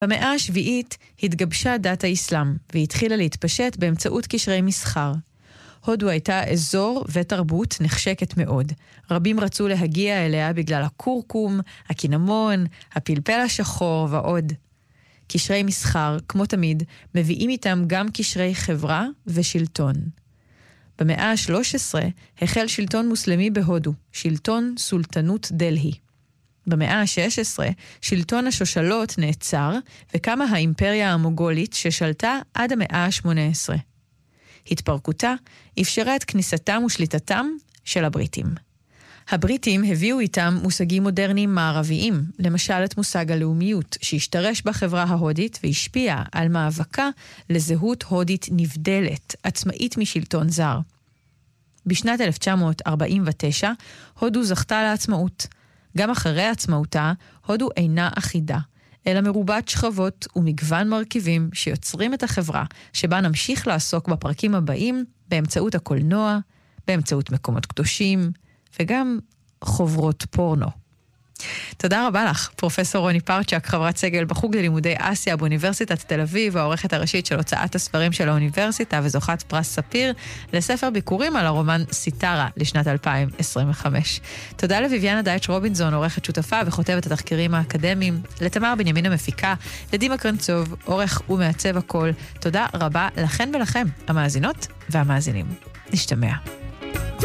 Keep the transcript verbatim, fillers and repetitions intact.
במאה השביעית התגבשה דת האסלאם, והתחילה להתפשט באמצעות קשרי מסחר. הודו הייתה אזור ותרבות נחשקת מאוד. רבים רצו להגיע אליה בגלל הקורקום, הקינמון, הפלפל השחור ועוד. קשרי מסחר, כמו תמיד, מביאים איתם גם קשרי חברה ושלטון. במאה ה-שלוש עשרה החל שלטון מוסלמי בהודו, שלטון סולטנות דלהי. במאה ה-שש עשרה שלטון השושלות נעצר, וקמה האימפריה המוגולית ששלטה עד המאה ה-שמונה עשרה. התפרקותה אפשרה את כניסתם ושליטתם של הבריטים. הבריטים הביאו איתם מושגים מודרניים מערביים, למשל את מושג הלאומיות, שהשתרש בחברה ההודית והשפיע על מאבקה לזהות הודית נבדלת, עצמאית משלטון זר. בשנת אלף תשע מאות ארבעים ותשע, הודו זכתה לעצמאות. גם אחרי עצמאותה, הודו אינה אחידה, אלא מרובת שכבות ומגוון מרכיבים שיוצרים את החברה, שבה נמשיך לעסוק בפרקים הבאים באמצעות הקולנוע, באמצעות מקומות קדושים, וגם חוברות פורנו. תודה רבה לך, פרופסור רוני פרצ'ק, חברת סגל בחוג ללימודי אסיה באוניברסיטת תל אביב, העורכת הראשית של הוצאת הספרים של האוניברסיטה וזוכת פרס ספיר, לספר ביקורים על הרומן סיטרה לשנת אלפיים עשרים וחמש. תודה לויביאנה דייטש רובינזון, עורכת שותפה וכותבת התחקירים האקדמיים, לתמר בנימין המפיקה, לדימה קרנצוב, עורך ומעצב הכל. תודה רבה לכן ולכם, המאזינות והמאזינים. נשתמע.